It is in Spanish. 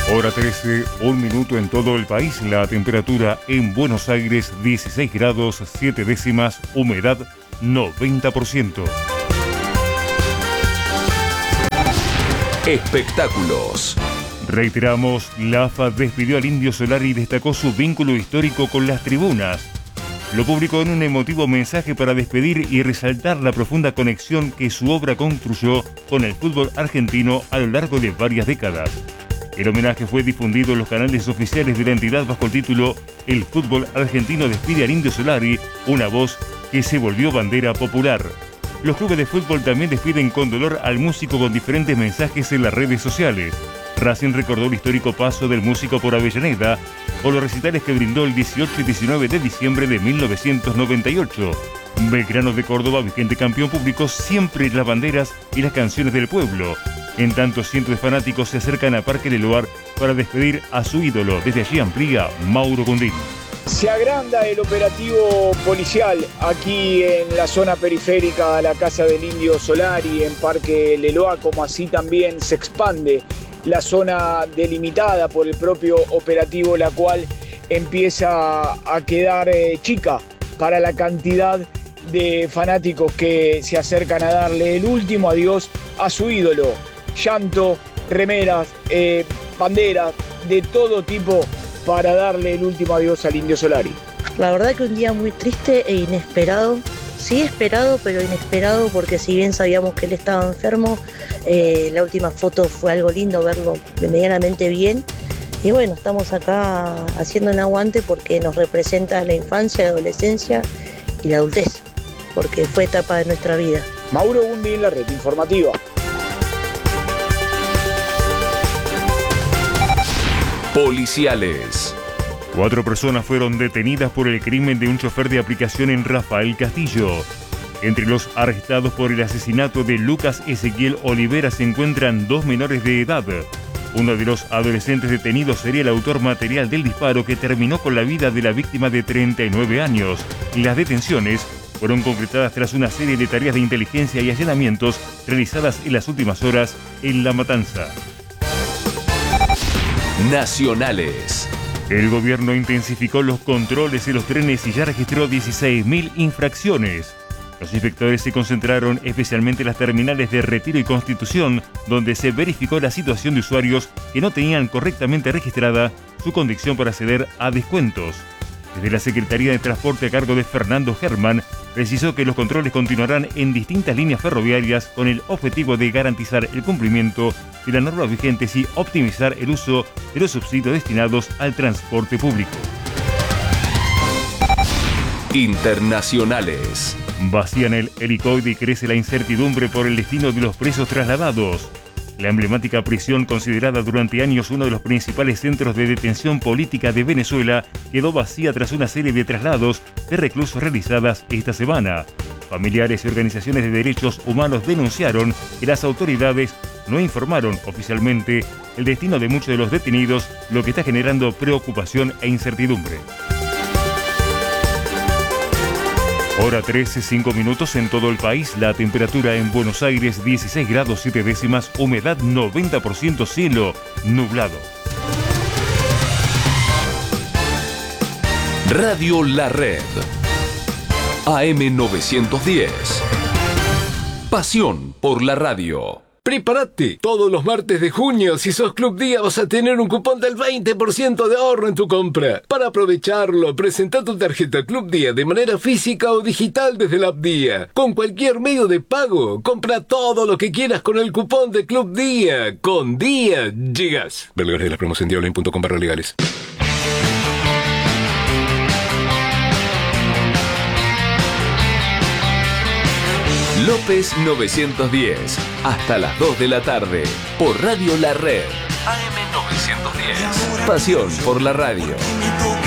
Hora 13, 1 minuto en todo el país. La temperatura en Buenos Aires 16 grados 7 décimas, humedad 90%. Espectáculos. Reiteramos, la AFA despidió al Indio Solari y destacó su vínculo histórico con las tribunas. Lo publicó en un emotivo mensaje para despedir y resaltar la profunda conexión que su obra construyó con el fútbol argentino a lo largo de varias décadas. El homenaje fue difundido en los canales oficiales de la entidad bajo el título El fútbol argentino despide al Indio Solari, una voz que se volvió bandera popular. Los clubes de fútbol también despiden con dolor al músico con diferentes mensajes en las redes sociales. Racing recordó el histórico paso del músico por Avellaneda o los recitales que brindó el 18 y 19 de diciembre de 1998. Belgrano de Córdoba, vigente campeón, publicó siempre las banderas y las canciones del pueblo. En tanto, cientos de fanáticos se acercan a Parque Leloir para despedir a su ídolo. Desde allí amplía Mauro Gundín. Se agranda el operativo policial aquí en la zona periférica a la casa del Indio Solari, en Parque Leloir, como así también se expande la zona delimitada por el propio operativo, la cual empieza a quedar chica para la cantidad de fanáticos que se acercan a darle el último adiós a su ídolo. Llanto, remeras, banderas de todo tipo para darle el último adiós al Indio Solari. La verdad que un día muy triste e inesperado. Sí esperado, pero inesperado, porque si bien sabíamos que él estaba enfermo, la última foto fue algo lindo verlo medianamente bien. Y bueno, estamos acá haciendo un aguante porque nos representa la infancia, la adolescencia y la adultez, porque fue etapa de nuestra vida. Mauro Gundín, la red informativa. Policiales. 4 personas fueron detenidas por el crimen de un chofer de aplicación en Rafael Castillo. Entre los arrestados por el asesinato de Lucas Ezequiel Olivera se encuentran 2 menores de edad. Uno de los adolescentes detenidos sería el autor material del disparo que terminó con la vida de la víctima de 39 años. Las detenciones fueron concretadas tras una serie de tareas de inteligencia y allanamientos realizadas en las últimas horas en La Matanza. Nacionales. El gobierno intensificó los controles en los trenes y ya registró 16.000 infracciones. Los inspectores se concentraron especialmente en las terminales de Retiro y Constitución, donde se verificó la situación de usuarios que no tenían correctamente registrada su condición para acceder a descuentos. Desde la Secretaría de Transporte a cargo de Fernando Herman, precisó que los controles continuarán en distintas líneas ferroviarias con el objetivo de garantizar el cumplimiento de las normas vigentes y optimizar el uso de los subsidios destinados al transporte público. Internacionales. Vacían el helicoide y crece la incertidumbre por el destino de los presos trasladados. La emblemática prisión, considerada durante años uno de los principales centros de detención política de Venezuela, quedó vacía tras una serie de traslados de reclusos realizadas esta semana. Familiares y organizaciones de derechos humanos denunciaron que las autoridades no informaron oficialmente el destino de muchos de los detenidos, lo que está generando preocupación e incertidumbre. Hora 13, 5 minutos en todo el país. La temperatura en Buenos Aires 16 grados 7 décimas, humedad 90%, cielo nublado. Radio La Red. AM 910. Pasión por la radio. Prepárate, todos los martes de junio, si sos Club Día vas a tener un cupón del 20% de ahorro en tu compra. Para aprovecharlo, presenta tu tarjeta Club Día de manera física o digital desde la app Día. Con cualquier medio de pago, compra todo lo que quieras con el cupón de Club Día. Con Día llegas. Ver de la promoción diablo.com/legales. López 910, hasta las 2 de la tarde, por Radio La Red. AM 910, pasión por la radio.